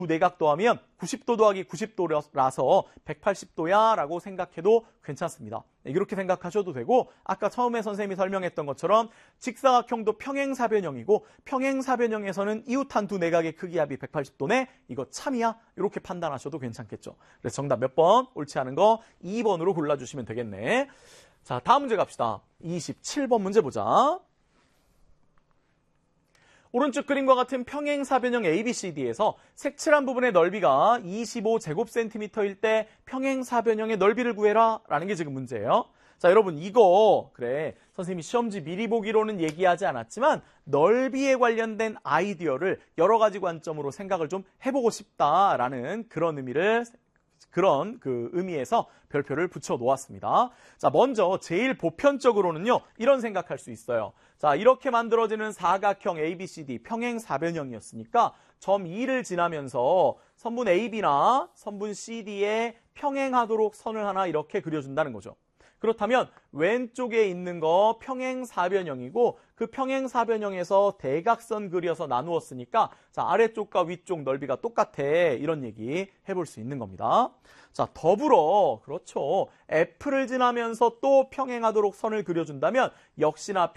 두 내각 더하면 90도 더하기 90도라서 180도야 라고 생각해도 괜찮습니다. 이렇게 생각하셔도 되고 아까 처음에 선생님이 설명했던 것처럼 직사각형도 평행사변형이고 평행사변형에서는 이웃한 두 내각의 크기 합이 180도네? 이거 참이야? 이렇게 판단하셔도 괜찮겠죠. 그래서 정답 몇 번? 옳지 않은 거 2번으로 골라주시면 되겠네. 자, 다음 문제 갑시다. 27번 문제 보자. 오른쪽 그림과 같은 평행사변형 ABCD에서 색칠한 부분의 넓이가 25제곱센티미터일 때 평행사변형의 넓이를 구해라 라는 게 지금 문제예요. 자, 여러분 이거 그래 선생님이 시험지 미리 보기로는 얘기하지 않았지만 넓이에 관련된 아이디어를 여러 가지 관점으로 생각을 좀 해보고 싶다라는 그런 의미에서 별표를 붙여 놓았습니다. 자, 먼저 제일 보편적으로는요, 이런 생각할 수 있어요. 자, 이렇게 만들어지는 사각형 ABCD 평행사변형이었으니까 점 2를 지나면서 선분 AB나 선분 CD에 평행하도록 선을 하나 이렇게 그려준다는 거죠. 그렇다면 왼쪽에 있는 거 평행사변형이고 그 평행사변형에서 대각선 그려서 나누었으니까 자, 아래쪽과 위쪽 넓이가 똑같아 이런 얘기 해볼 수 있는 겁니다. 자, 더불어 그렇죠. F를 지나면서 또 평행하도록 선을 그려준다면 역시나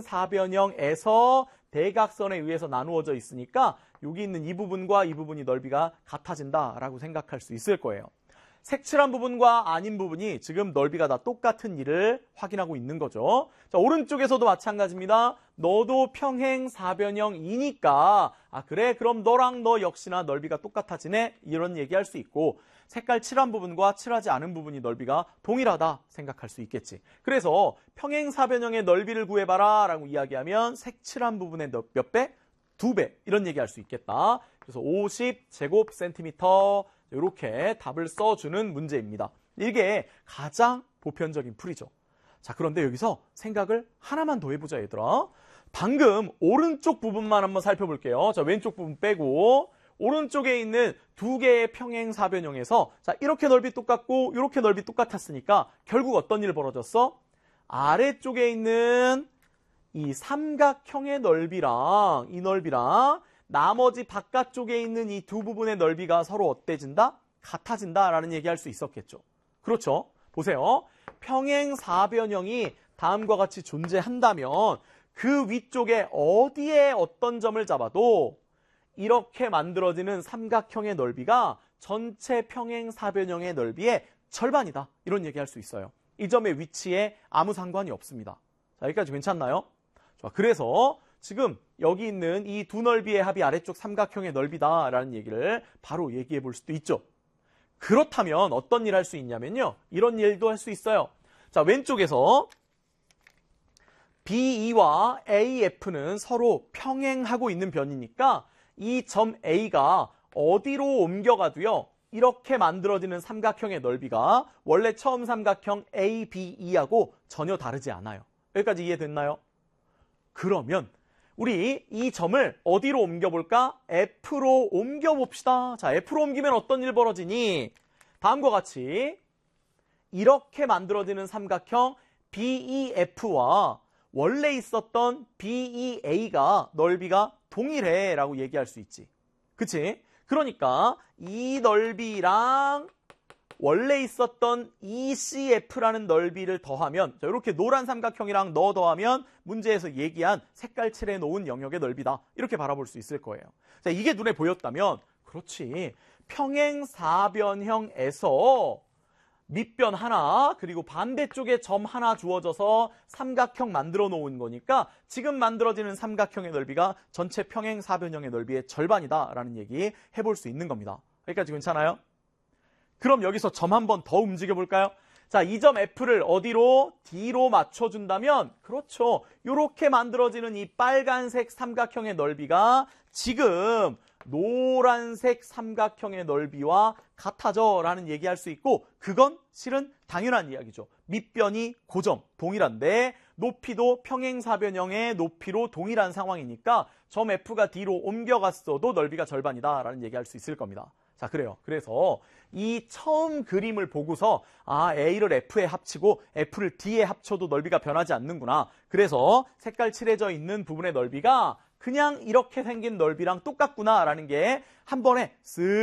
평행사변형에서 대각선에 의해서 나누어져 있으니까 여기 있는 이 부분과 이 부분이 넓이가 같아진다라고 생각할 수 있을 거예요. 색칠한 부분과 아닌 부분이 지금 넓이가 다 똑같은 일을 확인하고 있는 거죠. 자, 오른쪽에서도 마찬가지입니다. 너도 평행사변형이니까 그래 그럼 너랑 너 역시나 넓이가 똑같아지네 이런 얘기할 수 있고 색깔 칠한 부분과 칠하지 않은 부분이 넓이가 동일하다 생각할 수 있겠지. 그래서 평행사변형의 넓이를 구해봐라 라고 이야기하면 색칠한 부분의 몇 배? 2배 이런 얘기할 수 있겠다. 그래서 50제곱센티미터 이렇게 답을 써주는 문제입니다. 이게 가장 보편적인 풀이죠. 자, 그런데 여기서 생각을 하나만 더 해보자 얘들아. 방금 오른쪽 부분만 한번 살펴볼게요. 자, 왼쪽 부분 빼고 오른쪽에 있는 두 개의 평행사변형에서 자, 이렇게 넓이 똑같고 이렇게 넓이 똑같았으니까 결국 어떤 일이 벌어졌어? 아래쪽에 있는 이 삼각형의 넓이랑 이 넓이랑 나머지 바깥쪽에 있는 이 두 부분의 넓이가 서로 어때진다? 같아진다라는 얘기할 수 있었겠죠. 그렇죠? 보세요. 평행사변형이 다음과 같이 존재한다면 그 위쪽에 어디에 어떤 점을 잡아도 이렇게 만들어지는 삼각형의 넓이가 전체 평행사변형의 넓이의 절반이다. 이런 얘기할 수 있어요. 이 점의 위치에 아무 상관이 없습니다. 자, 여기까지 괜찮나요? 좋아. 그래서 지금 여기 있는 이 두 넓이의 합이 아래쪽 삼각형의 넓이다라는 얘기를 바로 얘기해 볼 수도 있죠. 그렇다면 어떤 일 할 수 있냐면요. 이런 일도 할 수 있어요. 자, 왼쪽에서 BE와 AF는 서로 평행하고 있는 변이니까 이 점 A가 어디로 옮겨가도요. 이렇게 만들어지는 삼각형의 넓이가 원래 처음 삼각형 ABE하고 전혀 다르지 않아요. 여기까지 이해됐나요? 그러면 우리 이 점을 어디로 옮겨볼까? F로 옮겨봅시다. 자, F로 옮기면 어떤 일 벌어지니? 다음과 같이 이렇게 만들어지는 삼각형 BEF와 원래 있었던 BEA가 넓이가 동일해 라고 얘기할 수 있지. 그치? 그러니까 이 넓이랑 원래 있었던 ECF라는 넓이를 더하면 자, 이렇게 노란 삼각형이랑 너 더하면 문제에서 얘기한 색깔 칠해 놓은 영역의 넓이다. 이렇게 바라볼 수 있을 거예요. 자, 이게 눈에 보였다면 그렇지. 평행사변형에서 밑변 하나 그리고 반대쪽에 점 하나 주어져서 삼각형 만들어 놓은 거니까 지금 만들어지는 삼각형의 넓이가 전체 평행사변형의 넓이의 절반이다라는 얘기 해볼 수 있는 겁니다. 여기까지 괜찮아요? 그럼 여기서 점 한 번 더 움직여 볼까요? 자, 이 점 F를 어디로? D로 맞춰준다면 그렇죠. 이렇게 만들어지는 이 빨간색 삼각형의 넓이가 지금 노란색 삼각형의 넓이와 같아져 라는 얘기할 수 있고 그건 실은 당연한 이야기죠. 밑변이 고점, 동일한데 높이도 평행사변형의 높이로 동일한 상황이니까 점 F가 D로 옮겨갔어도 넓이가 절반이다 라는 얘기할 수 있을 겁니다. 자, 그래요. 그래서 이 처음 그림을 보고서 A를 F에 합치고 F를 D에 합쳐도 넓이가 변하지 않는구나. 그래서 색깔 칠해져 있는 부분의 넓이가 그냥 이렇게 생긴 넓이랑 똑같구나라는 게 한 번에 쓱